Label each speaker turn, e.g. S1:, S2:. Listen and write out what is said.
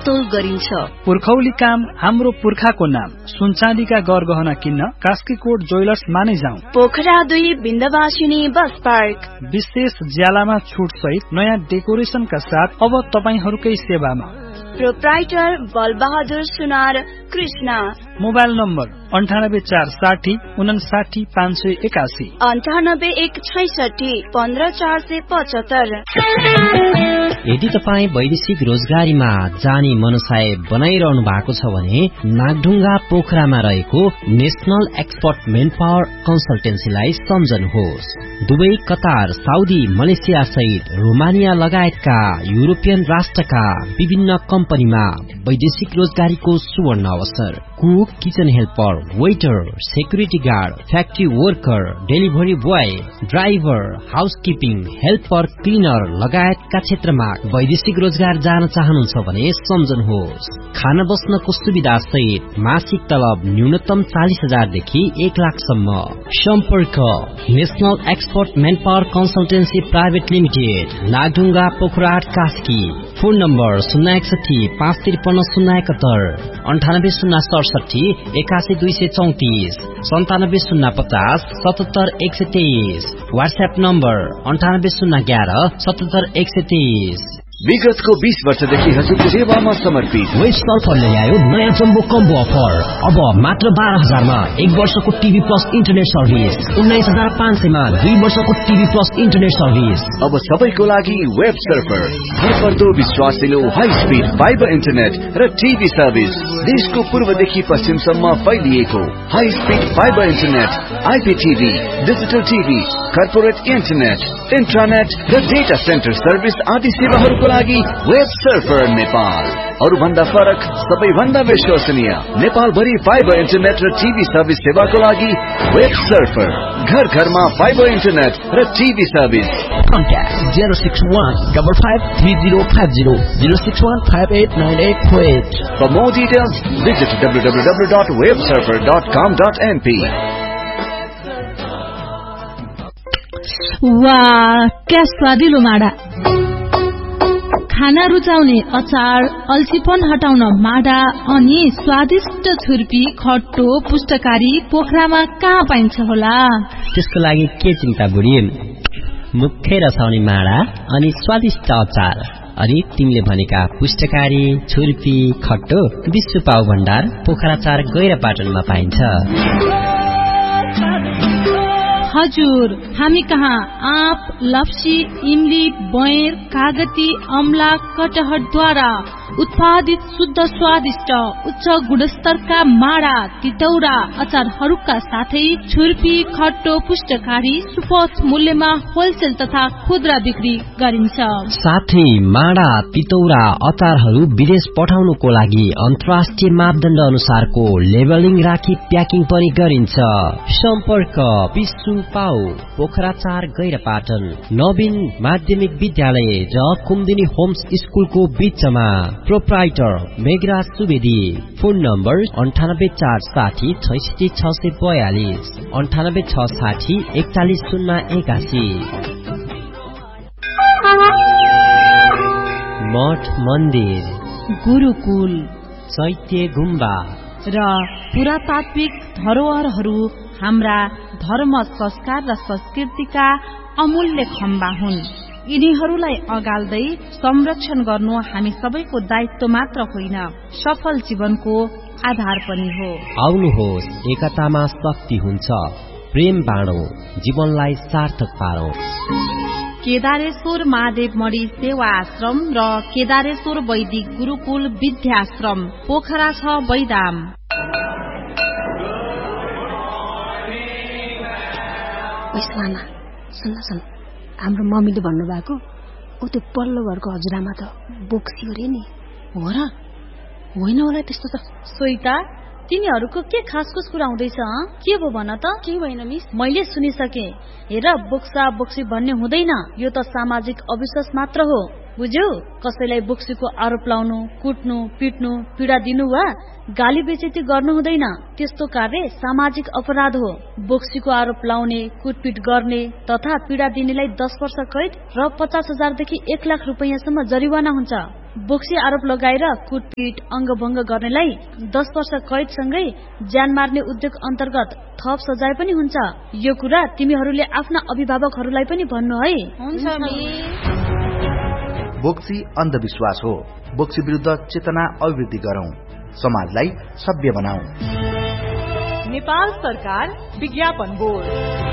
S1: मोलतोल गरिन्छ।
S2: पुर्खौली काम हाम्रो पुर्खाको नाम। सुनचाँदीका गरगहना किन्न कास्कीकोट ज्वेलर्स मानै जाउँ।
S1: Pokhara 2 Bindabasini bus park.
S2: विशेष ज्यालामा छुट सहित नयाँ डेकोरेसनका साथ अब तपाईहरूकै सेवामा।
S1: प्रोप्राइटर बलबहादुर सुनार कृष्ण।
S2: Mobile number 9846 59 581
S1: 98 166 15 475।
S3: यदि तपाईँ वैदेशिक रोजगारीमा जाने मनसाय बनाइरहनु भएको छ भने नागढुङ्गा पोखरामा रहेको national expert main power कन्सल्टेन्सीलाई सम्झनुहोस्। Dubai, Qatar, Saudi, Malaysia सहित रोमानिया लगायतका युरोपियन राष्ट्रका विभिन्न कम्पनीमा वैदेशिक रोजगारीको सुवर्ण अवसर। Cook, kitchen helper, waiter, security guard, factory worker, delivery boy, driver, housekeeping, helper, cleaner लगायतका क्षेत्रमा वैदेशिक रोजगार जान चाहनुहुन्छ भने सम्झनुहोस्। खाना बस्नको सुविधा सहित मासिक तलब न्यूनतम 40,000 देखि 1 लाखसम्म। सम्पर्क national expert main power consultancy private limited, Nagdhunga, Pokhara, Kaski. Phone number 061 553 071 98 067 81 234 97 050 77 123। WhatsApp number 98 011 77 123।
S4: विगतको 20 वर्षदेखि हजुरको सेवामा समर्पित
S3: वेस्ट अफरले ल्यायो नयाँ जम्बो कम्बो अफर। अब मात्र 12,000 मा 1 वर्षको टिभी प्लस इन्टरनेट सर्भिस, 19,500 मा 2 वर्षको टिभी प्लस इन्टरनेट सर्भिस।
S4: अब सबैको लागि वेब सर्भर, भरपर्दो विश्वासिलो हाई स्पिड फाइबर इन्टरनेट र टिभी सर्भिस। देशको पूर्वदेखि पश्चिमसम्म फैलिएको high speed fibre internet, आइपीटीभी, digital TV, corporate internet, इन्ट्रानेट र डेटा सेन्टर सर्भिस आदि सेवाहरूको लागि वेब सर्भर नेपाल। अरु भन्दा फरक, सबैभन्दा विश्वसनीय नेपाल भरि फाइबर इन्टरनेट र टिभी सर्भिस सेवाको लागि वेब सर्भर। घर घरमा फाइबर इन्टरनेट र TV service.
S3: Contact 061-553050 061-589848.
S4: For more details, visit www.webserver.com.np.
S5: वाह, क्या स्वादिलो माडा! खाना रुचाउने अचार, अल्छीपन हटाउन माडा अनि स्वादिष्ट छुर्पी, खट्टो, पुष्टकारी पोखरामा कहाँ पाइन्छ होला?
S3: त्यसको लागि के चिन्ता बुढी? मुखै रसाउने माडा अनि स्वादिष्ट अचार। अनि तिमीले भनेका पुष्टकारी, छुर्पी, खट्टो विश्व पाउ भण्डार पोखरा 4 गैरापाटनमा पाइन्छ।
S5: हजुर, हामी कहाँ आँप, लप्सी, इमली, बयर, कागती, अमला, कटहरद्वारा उत्पादित शुद्ध, स्वादिष्ट, उच्च गुणस्तरका माडा, तितौरा, अचारहरूका साथै छुर्पी, खट्टो, पुष्टकारी सुपथ मूल्यमा होलसेल तथा खुद्रा बिक्री गरिन्छ।
S3: साथै माडा, तितौरा, अचारहरू विदेश पठाउनुको लागि अन्तर्राष्ट्रिय मापदण्ड अनुसारको लेबलिङ राखी प्याकिङ पनि गरिन्छ। सम्पर्क विश्व पाउ पोखरा 4 गैरापाटन, नवीन माध्यमिक विद्यालय र कुमुदिनी होम्स स्कुलको बीचमा। Proprietor Meghraj Subedi. Phone number 9846 66642 98 660 41 मठ मन्दिर,
S5: गुरुकुल,
S3: चैत्य गुम्बा
S5: र पुरातात्विक धरोहरहरू हाम्रा धर्म, संस्कार र संस्कृतिका अमूल्य खम्बा हुन्। यिनीहरूलाई अगाल्दै संरक्षण गर्नु हामी सबैको दायित्व मात्र होइन, सफल जीवनको आधार पनि हो।
S3: आउनुहोस्, एकतामा शक्ति हुन्छ। प्रेम बाँडौं, जीवनलाई सार्थक पारौं।
S5: केदारेश्वर महादेव मणि सेवा आश्रम र केदारेश्वर वैदिक गुरुकुल विद्याश्रम पोखरा 6 बैदाम।
S6: मामा सुन्न हाम्रो मम्मीले भन्नुभएको ऊ त्यो पल्लो घरको हजुरआमा त बोक्सी अरे नि।
S1: हो र? होइन होला त्यस्तो त।
S5: सोइता, तिनीहरूको के खासखुस कुरा हुँदैछ? के भो भन त?
S1: के भएन मिस?
S5: मैले सुनिसके। हेर, बोक्सा बोक्सी भन्ने हुँदैन, यो त सामाजिक अविश्वास मात्र हो, बुझ्यौ? कसैलाई बोक्सीको आरोप लाउनु, कुट्नु, पिट्नु, पीडा दिनु वा गाली बेइज्जती गर्नु हुँदैन। त्यस्तो कार्य सामाजिक अपराध हो। बोक्सीको आरोप लाउने, कुटपिट गर्ने तथा पीडा दिनेलाई 10 वर्ष कैद र 50,000 देखि 1 लाख रुपैयाँसम्म जरिवाना हुन्छ। बोक्सी आरोप लगाएर कुटपिट अङ्गभङ्ग गर्नेलाई 10 वर्ष कैदसँगै ज्यान मार्ने उद्योग अन्तर्गत थप सजाय पनि हुन्छ। यो कुरा तिमीहरूले आफ्ना अभिभावकहरूलाई पनि भन्नु है।
S1: हुन्छ
S7: बोक्सी अन्धविश्वास हो। बोक्सी विरुद्ध चेतना अभिवृद्धि गरौं, समाजलाई सभ्य बनाऊ।
S8: नेपाल सरकार विज्ञापन बोर्ड।